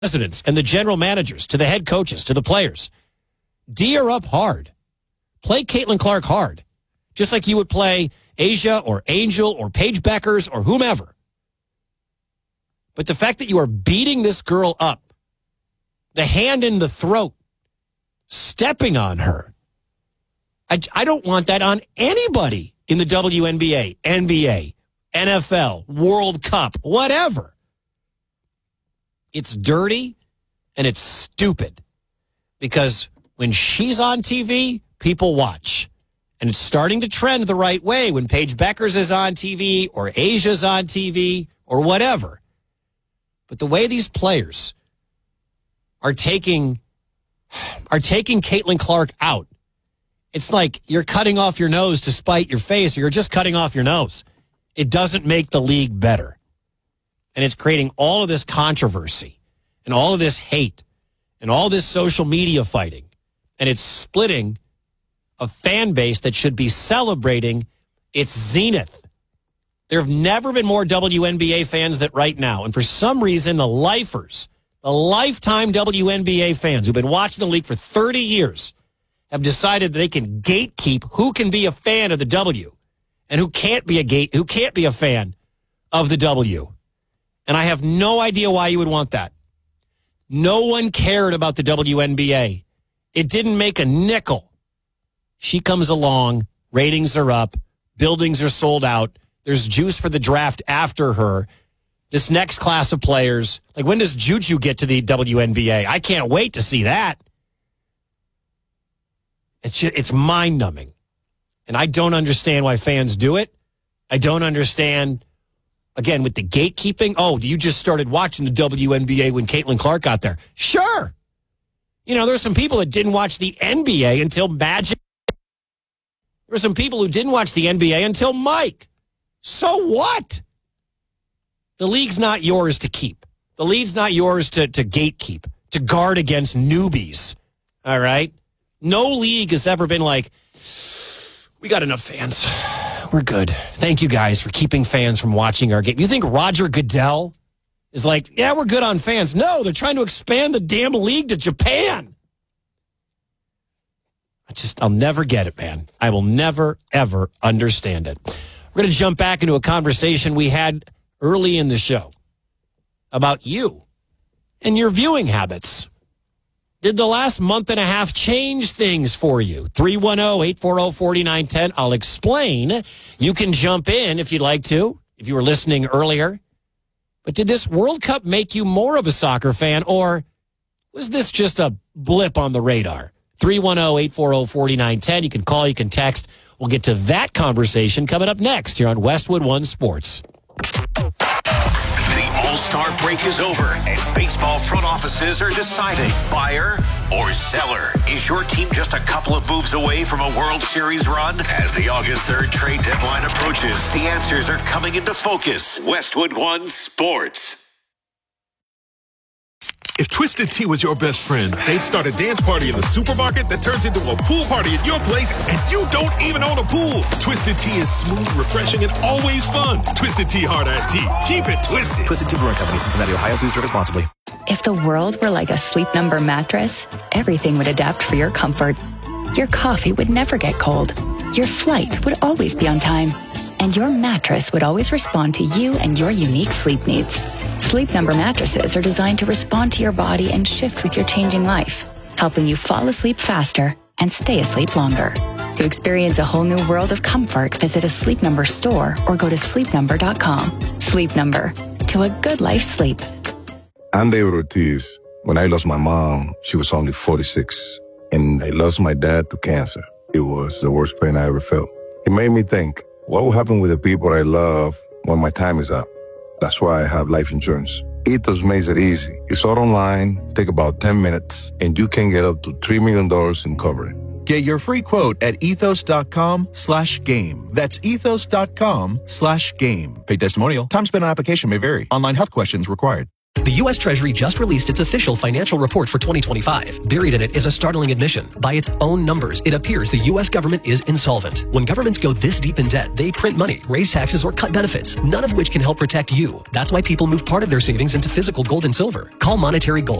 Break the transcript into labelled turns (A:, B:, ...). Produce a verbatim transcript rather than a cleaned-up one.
A: presidents and the general managers, to the head coaches, to the players. D her up hard. Play Caitlin Clark hard. Just like you would play Asia or Angel or Paige Beckers or whomever. But the fact that you are beating this girl up, the hand in the throat, stepping on her, I, I don't want that on anybody in the W N B A, N B A, N F L, World Cup, whatever. It's dirty and it's stupid because when she's on T V, people watch. And it's starting to trend the right way when Paige Beckers is on T V or Asia's on T V or whatever. But the way these players are taking are taking Caitlin Clark out, it's like you're cutting off your nose to spite your face, or you're just cutting off your nose. It doesn't make the league better. And it's creating all of this controversy and all of this hate and all this social media fighting. And it's splitting a fan base that should be celebrating its zenith. There have never been more W N B A fans than right now. And for some reason, the lifers, the lifetime W N B A fans who've been watching the league for thirty years have decided that they can gatekeep who can be a fan of the W and who can't be a gate, who can't be a fan of the W. And I have no idea why you would want that. No one cared about the W N B A. It didn't make a nickel. She comes along, ratings are up, buildings are sold out, there's juice for the draft after her. This next class of players, like when does Juju get to the W N B A? I can't wait to see that. It's just, it's mind-numbing. And I don't understand why fans do it. I don't understand, again, with the gatekeeping. Oh, you just started watching the W N B A when Caitlin Clark got there. Sure. You know, there's some people that didn't watch the N B A until Magic. There were some people who didn't watch the N B A until Mike. So what? The league's not yours to keep. The league's not yours to, to gatekeep, to guard against newbies. All right? No league has ever been like, we got enough fans. We're good. Thank you guys for keeping fans from watching our game. You think Roger Goodell is like, yeah, we're good on fans? No, they're trying to expand the damn league to Japan. I just, I'll never get it, man. I will never, ever understand it. We're going to jump back into a conversation we had early in the show about you and your viewing habits. Did the last month and a half change things for you? three one zero, eight four zero, four nine one zero. I'll explain. You can jump in if you'd like to, if you were listening earlier. But did this World Cup make you more of a soccer fan, or was this just a blip on the radar? three one zero, eight four zero, four nine one zero. You can call, you can text. We'll get to that conversation coming up next here on Westwood One Sports.
B: The All-Star break is over, and baseball front offices are deciding buyer or seller. Is your team just a couple of moves away from a World Series run? As the August third trade deadline approaches, the answers are coming into focus. Westwood One Sports.
C: If Twisted Tea was your best friend, they'd start a dance party in the supermarket that turns into a pool party at your place, and you don't even own a pool. Twisted Tea is smooth, refreshing, and always fun. Twisted Tea Hard Iced Tea. Keep it twisted.
D: Twisted Tea Brewing Company, Cincinnati, Ohio. Please drink responsibly.
E: If the world were like a Sleep Number mattress, everything would adapt for your comfort. Your coffee would never get cold. Your flight would always be on time. And your mattress would always respond to you and your unique sleep needs. Sleep Number mattresses are designed to respond to your body and shift with your changing life, helping you fall asleep faster and stay asleep longer. To experience a whole new world of comfort, visit a Sleep Number store or go to sleep number dot com. Sleep Number. To a good life sleep.
F: I'm David Ortiz. When I lost my mom, she was only forty-six. And I lost my dad to cancer. It was the worst pain I ever felt. It made me think, what will happen with the people I love when my time is up? That's why I have life insurance. Ethos makes it easy. It's all online, take about ten minutes, and you can get up to three million dollars in coverage.
G: Get your free quote at ethos.com slash game. That's ethos.com slash game. Paid testimonial. Time spent on application may vary. Online health questions required.
H: The U S Treasury just released its official financial report for twenty twenty-five. Buried in it is a startling admission. By its own numbers, it appears the U S government is insolvent. When governments go this deep in debt, they print money, raise taxes, or cut benefits, none of which can help protect you. That's why people move part of their savings into physical gold and silver. Call Monetary Gold.